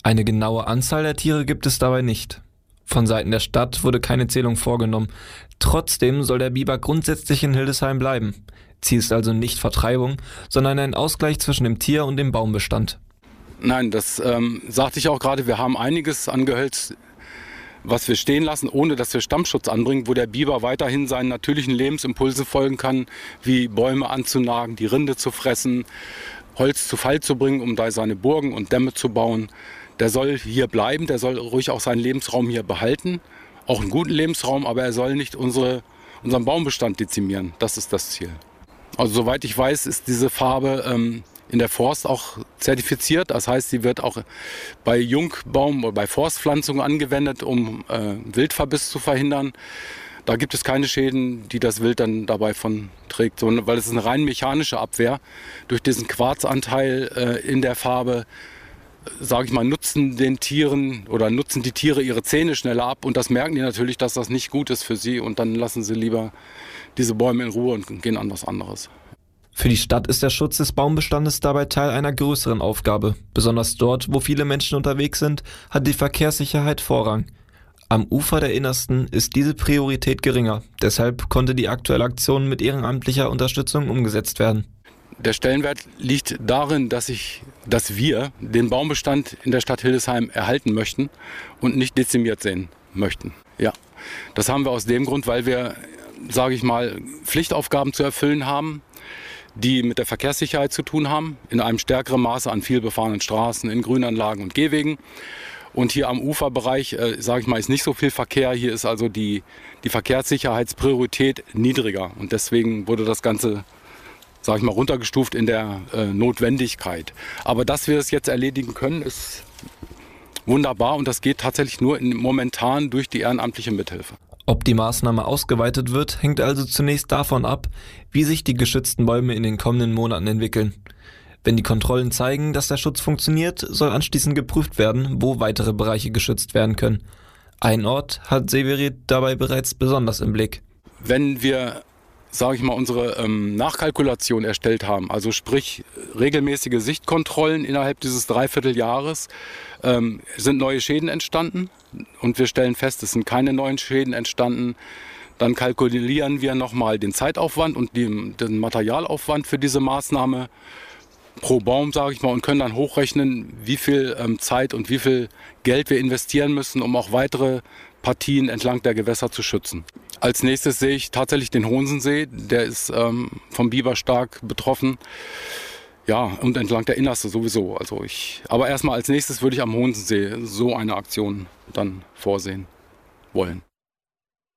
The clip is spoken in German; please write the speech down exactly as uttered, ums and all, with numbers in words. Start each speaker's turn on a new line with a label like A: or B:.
A: Eine genaue Anzahl der Tiere gibt es dabei nicht. Von Seiten der Stadt wurde keine Zählung vorgenommen. Trotzdem soll der Biber grundsätzlich in Hildesheim bleiben. Ziel ist also nicht Vertreibung, sondern ein Ausgleich zwischen dem Tier- und dem Baumbestand.
B: Nein, das ähm, sagte ich auch gerade. Wir haben einiges an Gehölz, was wir stehen lassen, ohne dass wir Stammschutz anbringen, wo der Biber weiterhin seinen natürlichen Lebensimpulsen folgen kann, wie Bäume anzunagen, die Rinde zu fressen, Holz zu Fall zu bringen, um da seine Burgen und Dämme zu bauen. Der soll hier bleiben, der soll ruhig auch seinen Lebensraum hier behalten, auch einen guten Lebensraum, aber er soll nicht unsere, unseren Baumbestand dezimieren. Das ist das Ziel. Also soweit ich weiß, ist diese Farbe ähm, in der Forst auch zertifiziert. Das heißt, sie wird auch bei Jungbaum- oder bei Forstpflanzungen angewendet, um äh, Wildverbiss zu verhindern. Da gibt es keine Schäden, die das Wild dann dabei von trägt, sondern weil es ist eine rein mechanische Abwehr. Durch diesen Quarzanteil äh, in der Farbe, sage ich mal, nutzen den Tieren oder nutzen die Tiere ihre Zähne schneller ab und das merken die natürlich, dass das nicht gut ist für sie und dann lassen sie lieber diese Bäume in Ruhe und gehen an was anderes.
A: Für die Stadt ist der Schutz des Baumbestandes dabei Teil einer größeren Aufgabe. Besonders dort, wo viele Menschen unterwegs sind, hat die Verkehrssicherheit Vorrang. Am Ufer der Innersten ist diese Priorität geringer. Deshalb konnte die aktuelle Aktion mit ehrenamtlicher Unterstützung umgesetzt werden.
B: Der Stellenwert liegt darin, dass, ich, dass wir den Baumbestand in der Stadt Hildesheim erhalten möchten und nicht dezimiert sehen möchten. Ja, das haben wir aus dem Grund, weil wir, sage ich mal, Pflichtaufgaben zu erfüllen haben, die mit der Verkehrssicherheit zu tun haben, in einem stärkeren Maße an vielbefahrenen Straßen, in Grünanlagen und Gehwegen. Und hier am Uferbereich, äh, sage ich mal, ist nicht so viel Verkehr. Hier ist also die, die Verkehrssicherheitspriorität niedriger. Und deswegen wurde das Ganze, sage ich mal, runtergestuft in der äh, Notwendigkeit. Aber dass wir es jetzt erledigen können, ist wunderbar. Und das geht tatsächlich nur in, momentan durch die ehrenamtliche Mithilfe.
A: Ob die Maßnahme ausgeweitet wird, hängt also zunächst davon ab, wie sich die geschützten Bäume in den kommenden Monaten entwickeln. Wenn die Kontrollen zeigen, dass der Schutz funktioniert, soll anschließend geprüft werden, wo weitere Bereiche geschützt werden können. Ein Ort hat Severin dabei bereits besonders im Blick.
B: Wenn wir, sage ich mal, unsere ähm, Nachkalkulation erstellt haben, also sprich regelmäßige Sichtkontrollen innerhalb dieses Dreivierteljahres, ähm, sind neue Schäden entstanden und wir stellen fest, es sind keine neuen Schäden entstanden. Dann kalkulieren wir nochmal den Zeitaufwand und die, den Materialaufwand für diese Maßnahme pro Baum, sage ich mal, und können dann hochrechnen, wie viel ähm, Zeit und wie viel Geld wir investieren müssen, um auch weitere Partien entlang der Gewässer zu schützen. Als nächstes sehe ich tatsächlich den Hohensee, der ist ähm, vom Biber stark betroffen. Ja, und entlang der Innerste sowieso. Also ich, aber erstmal als nächstes würde ich am Hohensee so eine Aktion dann vorsehen wollen.